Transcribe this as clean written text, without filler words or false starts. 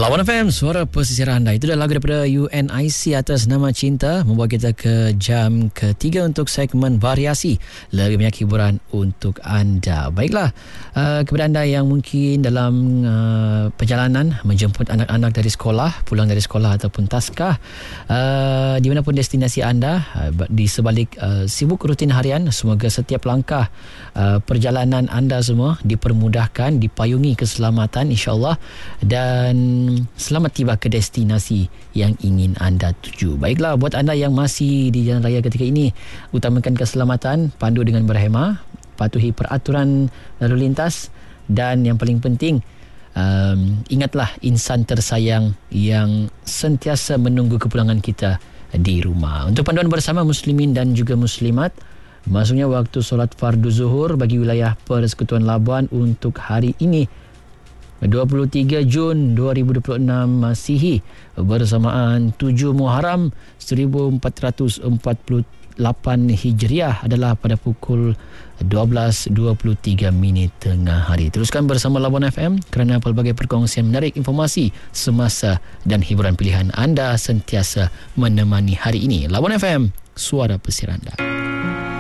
Lawan FM, suara pesisir anda. Itu adalah lagu daripada UNIC atas nama Cinta, membawa kita ke jam ketiga untuk segmen variasi lebih banyak hiburan untuk anda. Baiklah, kepada anda yang mungkin dalam perjalanan menjemput anak-anak dari sekolah, pulang dari sekolah ataupun taskah, di manapun destinasi anda, di sebalik sibuk rutin harian, semoga setiap langkah perjalanan anda semua dipermudahkan, dipayungi keselamatan insya-Allah, dan selamat tiba ke destinasi yang ingin anda tuju. Baiklah, buat anda yang masih di jalan raya ketika ini, utamakan keselamatan, pandu dengan berhemah, patuhi peraturan lalu lintas, dan yang paling penting, ingatlah insan tersayang yang sentiasa menunggu kepulangan kita di rumah. Untuk panduan bersama muslimin dan juga muslimat, masuknya waktu solat fardu zuhur bagi wilayah Persekutuan Labuan untuk hari ini 23 Jun 2026 Masihi bersamaan 7 Muharram 1448 Hijriah adalah pada pukul 12.23 minit tengah hari. Teruskan bersama Labuan FM kerana pelbagai perkongsian menarik, informasi semasa dan hiburan pilihan anda sentiasa menemani hari ini. Labuan FM, suara pesisir anda.